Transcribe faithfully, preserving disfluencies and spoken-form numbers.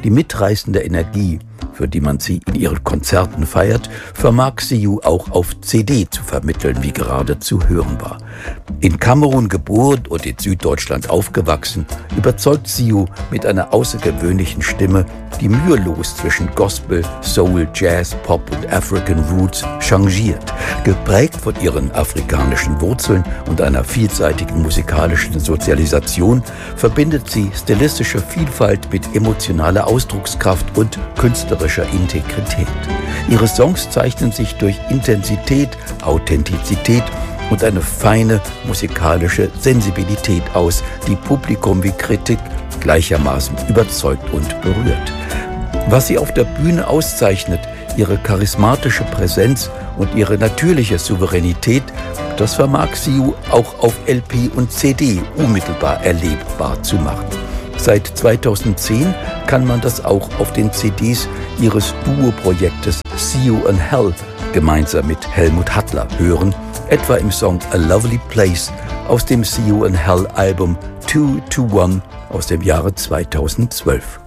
Die mitreißende Energie, für die man sie in ihren Konzerten feiert, vermag Siu auch auf C D zu vermitteln, wie gerade zu hören war. In Kamerun geboren und in Süddeutschland aufgewachsen, überzeugt Siu mit einer außergewöhnlichen Stimme, die mühelos zwischen Gospel, Soul, Jazz, Pop und African Roots changiert. Geprägt von ihren afrikanischen Wurzeln und einer vielseitigen musikalischen Sozialisation verbindet sie stilistische Vielfalt mit emotionaler Ausdruckskraft und künstlerischer Integrität. Ihre Songs zeichnen sich durch Intensität, Authentizität und eine feine musikalische Sensibilität aus, die Publikum wie Kritik gleichermaßen überzeugt und berührt. Was sie auf der Bühne auszeichnet, ihre charismatische Präsenz und ihre natürliche Souveränität, das vermag Siu auch auf L P und C D unmittelbar erlebbar zu machen. Seit zweitausendzehn kann man das auch auf den C Ds ihres Duo-Projektes Siu and Hell gemeinsam mit Helmut Hattler hören, etwa im Song A Lovely Place aus dem Siu and Hell Album two to one aus dem Jahre zweitausendzwölf.